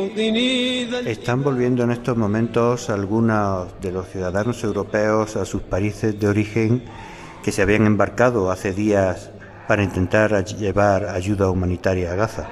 Están volviendo en estos momentos algunos de los ciudadanos europeos a sus países de origen que se habían embarcado hace días para intentar llevar ayuda humanitaria a Gaza.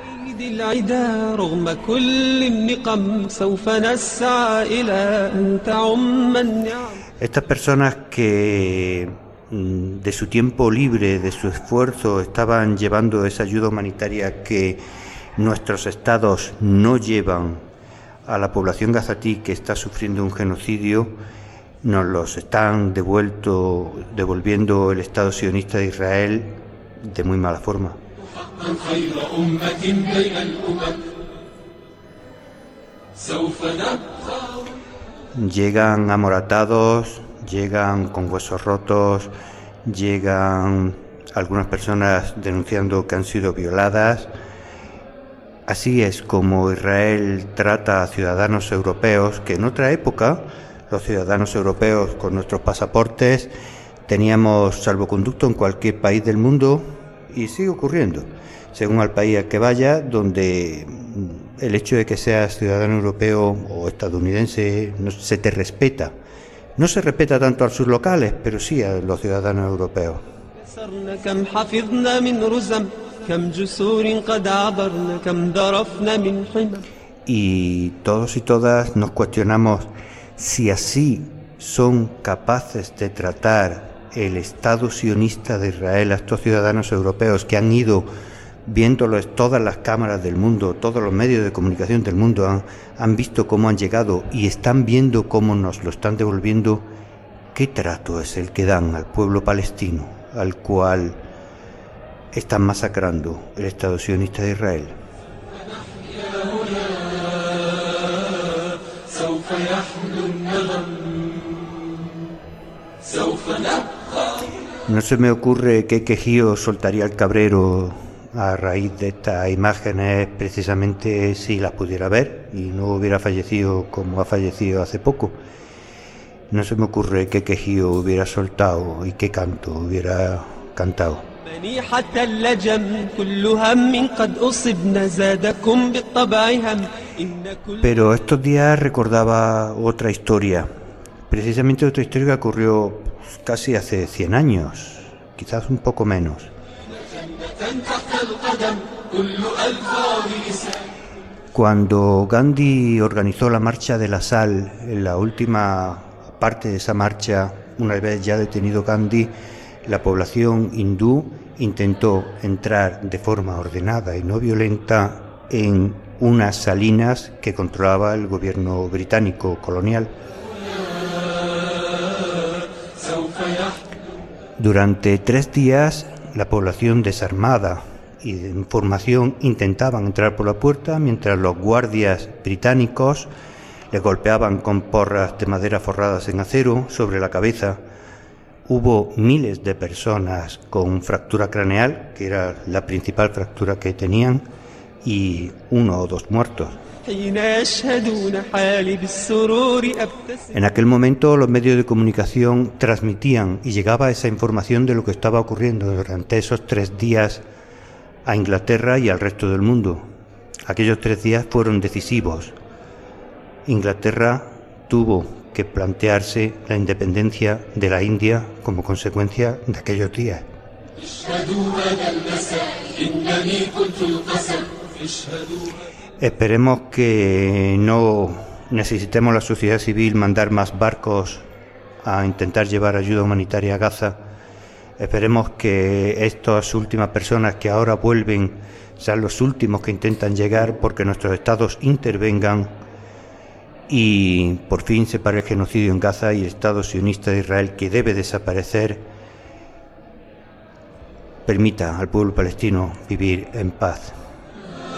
Estas personas que de su tiempo libre, de su esfuerzo, estaban llevando esa ayuda humanitaria que nuestros estados no llevan a la población gazatí que está sufriendo un genocidio, nos los están devolviendo el Estado sionista de Israel de muy mala forma. Llegan amoratados, llegan con huesos rotos, llegan algunas personas denunciando que han sido violadas. Así es como Israel trata a ciudadanos europeos, que en otra época los ciudadanos europeos con nuestros pasaportes teníamos salvoconducto en cualquier país del mundo, y sigue ocurriendo, según al país al que vaya, donde el hecho de que seas ciudadano europeo o estadounidense no se te respeta. No se respeta tanto a sus locales, pero sí a los ciudadanos europeos. Y todos y todas nos cuestionamos si así son capaces de tratar el Estado sionista de Israel a estos ciudadanos europeos que han ido viéndolos, todas las cámaras del mundo, todos los medios de comunicación del mundo han visto cómo han llegado y están viendo cómo nos lo están devolviendo. ¿Qué trato es el que dan al pueblo palestino, al cual están masacrando el Estado sionista de Israel? No se me ocurre qué quejío soltaría el cabrero a raíz de estas imágenes, precisamente si las pudiera ver y no hubiera fallecido como ha fallecido hace poco. No se me ocurre qué quejío hubiera soltado y qué canto hubiera cantado. Pero estos días recordaba otra historia, precisamente otra historia que ocurrió casi hace 100 años, quizás un poco menos. Cuando Gandhi organizó la Marcha de la Sal, en la última parte de esa marcha, una vez ya detenido Gandhi, la población hindú intentó entrar de forma ordenada y no violenta en unas salinas que controlaba el gobierno británico colonial. Durante 3 días, la población desarmada y en formación intentaban entrar por la puerta, mientras los guardias británicos les golpeaban con porras de madera forradas en acero sobre la cabeza. Hubo miles de personas con fractura craneal, que era la principal fractura que tenían, y 1 o 2 muertos. En aquel momento los medios de comunicación transmitían y llegaba esa información de lo que estaba ocurriendo durante esos 3 días a Inglaterra y al resto del mundo. Aquellos 3 días fueron decisivos. Inglaterra tuvo que plantearse la independencia de la India como consecuencia de aquellos días. Esperemos que no necesitemos la sociedad civil mandar más barcos a intentar llevar ayuda humanitaria a Gaza. Esperemos que estas últimas personas que ahora vuelven sean los últimos que intentan llegar, porque nuestros estados intervengan y por fin se pare el genocidio en Gaza y el Estado sionista de Israel, que debe desaparecer, permita al pueblo palestino vivir en paz.